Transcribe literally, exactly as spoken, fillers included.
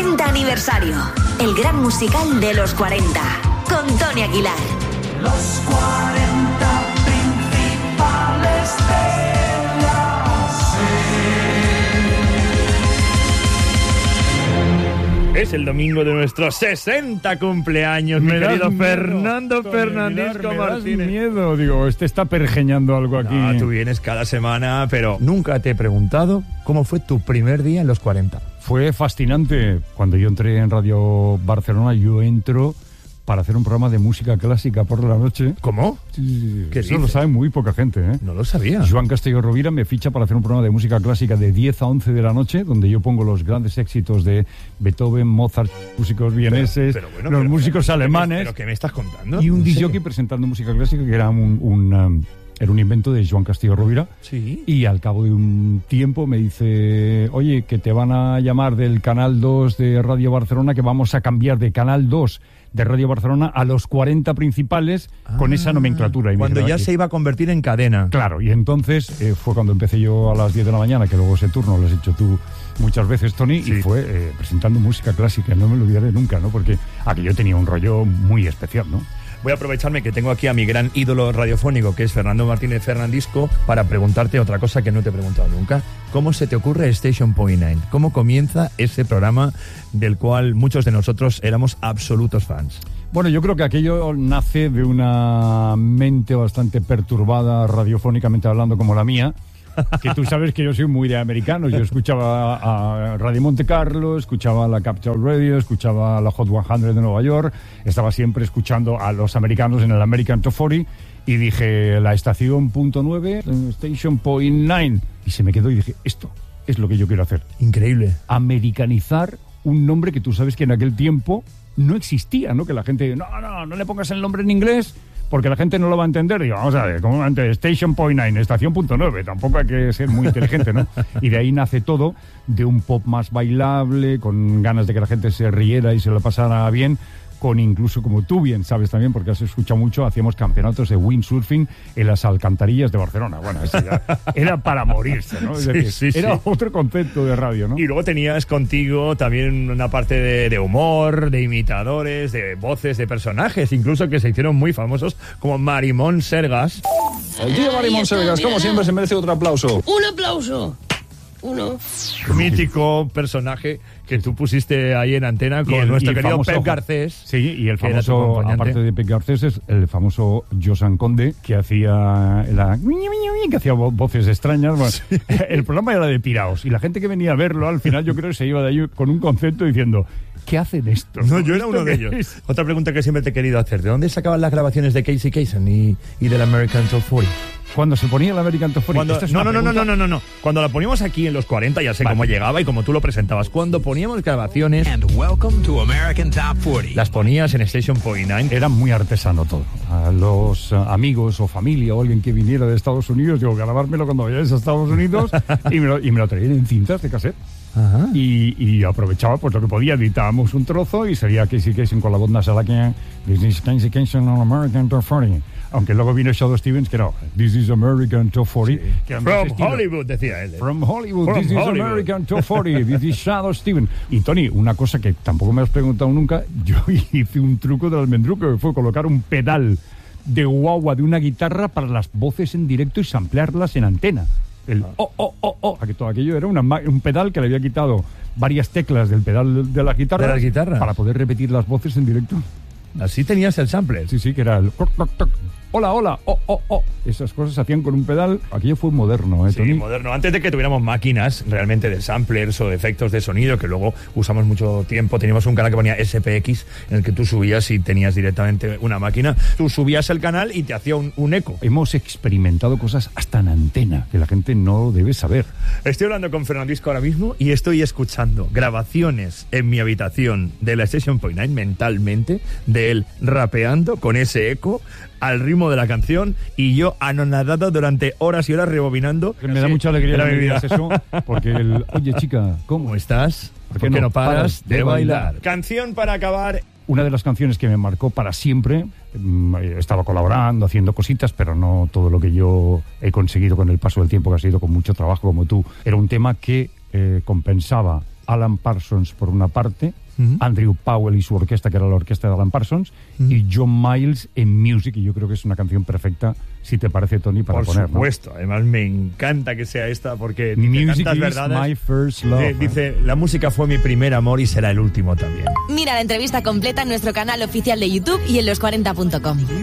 cuarenta aniversario. El gran musical de los cuarenta. Con Tony Aguilar. Los cuarenta principales de la serie. Es el domingo de nuestro sesenta cumpleaños, mi querido miedo, Fernando Tony, Fernandisco me das Martínez. miedo, digo, este está pergeñando algo aquí. Ah, tú vienes cada semana, pero nunca te he preguntado cómo fue tu primer día en los cuarenta. Fue fascinante. Cuando yo entré en Radio Barcelona, yo entro para hacer un programa de música clásica por la noche. ¿Cómo? Sí, sí, sí. ¿Qué Eso dices? lo sabe muy poca gente, ¿eh? No lo sabía. Joan Castelló Rovira me ficha para hacer un programa de música clásica de diez a once de la noche, donde yo pongo los grandes éxitos de Beethoven, Mozart, músicos vieneses, Pero- pero bueno, los pero- músicos pero- alemanes, ¿Pero qué me estás contando? y un ¿En disc serio? jockey presentando música clásica, que era un, un, um, era un invento de Joan Castelló Rovira. Sí. Y al cabo de un tiempo me dice, oye, que te van a llamar del Canal dos de Radio Barcelona, que vamos a cambiar de Canal dos de Radio Barcelona a los cuarenta principales con esa nomenclatura. Y me Cuando dijeron, ya "Oye". se iba a convertir en cadena. Claro, y entonces eh, fue cuando empecé yo a las diez de la mañana, que luego ese turno lo has hecho tú muchas veces, Tony, Sí. y fue eh, presentando música clásica, no me lo olvidaré nunca, ¿no? Porque aquello tenía un rollo muy especial, ¿no? Voy a aprovecharme que tengo aquí a mi gran ídolo radiofónico, que es Fernando Martínez Fernandisco, para preguntarte otra cosa que no te he preguntado nunca. ¿Cómo se te ocurre Station Point Nine? ¿Cómo comienza ese programa del cual muchos de nosotros éramos absolutos fans? Bueno, yo creo que aquello nace de una mente bastante perturbada radiofónicamente hablando como la mía, que tú sabes que yo soy muy de americanos. Yo escuchaba a Radio Monte Carlo, escuchaba la Capital Radio, escuchaba la Hot cien de Nueva York, estaba siempre escuchando a los americanos en el American Top cuarenta y dije, la estación punto nueve, Station Point Nine, y se me quedó y dije, esto es lo que yo quiero hacer. Increíble. Americanizar un nombre que tú sabes que en aquel tiempo no existía, ¿no? Que la gente, no, no, no le pongas el nombre en inglés porque la gente no lo va a entender. Digo, vamos a ver, ¿cómo va a entender? Station Point Nine, estación punto nueve, tampoco hay que ser muy inteligente, ¿no? Y de ahí nace todo, de un pop más bailable, con ganas de que la gente se riera y se lo pasara bien, con incluso, como tú bien sabes también, porque has escuchado mucho, hacíamos campeonatos de windsurfing en las alcantarillas de Barcelona. Bueno, eso ya era para morirse, ¿no? Es Sí, decir, sí, sí. era otro concepto de radio, ¿no? Y luego tenías contigo también una parte de, de humor, de imitadores, de voces, de personajes, incluso que se hicieron muy famosos, como Marimón Sergas. El tío Marimón Sergas, como siempre, se merece otro aplauso. Un aplauso. Uno. Mítico personaje que tú pusiste ahí en antena con Y el- nuestro y el querido famoso- Pep Garcés. Sí, y el que era tu famoso, acompañante. aparte de Pep Garcés, es el famoso Josan Conde, que hacía la que hacía vo- voces extrañas. Bueno, el programa era de piraos, y la gente que venía a verlo, al final yo creo que se iba de ahí con un concepto diciendo, ¿qué hacen estos? No, yo era ¿Esto uno de qué ellos. es? Otra pregunta que siempre te he querido hacer. ¿De dónde sacaban las grabaciones de Casey Kasem y, y del American Top cuarenta? Cuando se ponía el American Top cuarenta. Cuando, Esta es no, una no, no, no, pregunta- no, no, no. Cuando la poníamos aquí en los cuarenta, ya sé Vale. cómo llegaba y cómo tú lo presentabas. Cuando poníamos grabaciones, And welcome to American Top cuarenta. las ponías en Station Point Nine. Era muy artesano todo. A los uh, amigos o familia o alguien que viniera de Estados Unidos, digo, grabármelo cuando vayáis a Estados Unidos, y me lo, y me lo traían en cintas de cassette. Ajá. Y, y aprovechaba pues lo que podía, editábamos un trozo y sería Casey Kasem con la voz nasal aquí, This is Casey Kasem on American Top cuarenta. Aunque luego vino Shadow Stevens, que no, This is American Top cuarenta. Que eran From dos estilos. Hollywood, decía él. From Hollywood, From this is Hollywood. American Top cuarenta, this is Shadow Stevens. Y Tony, una cosa que tampoco me has preguntado nunca, yo hice un truco del almendruco, que fue colocar un pedal de guagua de una guitarra para las voces en directo y samplearlas en antena. El oh, oh, oh, oh, que todo aquello era una ma- un pedal que le había quitado varias teclas del pedal de la guitarra, ¿De las guitarras? para poder repetir las voces en directo. Así tenías el sampler. Sí, sí, que era el toc, toc, toc. Hola, hola, oh, oh, oh. Esas cosas se hacían con un pedal. Aquello fue moderno, ¿eh, Sí, Tony? moderno. Antes de que tuviéramos máquinas realmente de samplers o de efectos de sonido, que luego usamos mucho tiempo, teníamos un canal que ponía S P X, en el que tú subías y tenías directamente una máquina. Tú subías el canal y te hacía un, un eco. Hemos experimentado cosas hasta en antena, que la gente no debe saber. Estoy hablando con Fernandisco ahora mismo y estoy escuchando grabaciones en mi habitación de la Station Point Nine mentalmente, de él rapeando con ese eco al ritmo de la canción y yo anonadado durante horas y horas rebobinando. Me da mucha alegría Era que mi me vida. digas eso, porque el, oye chica, ¿cómo ¿Cómo estás? ¿Por ¿Por qué no paras de bailar? Canción para acabar. Una de las canciones que me marcó para siempre, mm, estaba colaborando, haciendo cositas, pero no todo lo que yo he conseguido con el paso del tiempo, que ha sido con mucho trabajo como tú, era un tema que eh, compensaba Alan Parsons por una parte, Ujú. Andrew Powell y su orquesta, que era la orquesta de Alan Parsons, Ujú. y John Miles en Music, y yo creo que es una canción perfecta, si te parece, Tony, para Por poner, ¿no? supuesto, además me encanta que sea esta porque dice Music tantas is verdades. my first love. De- dice, la música fue mi primer amor y será el último también. Mira la entrevista completa en nuestro canal oficial de YouTube y en los cuarenta punto com.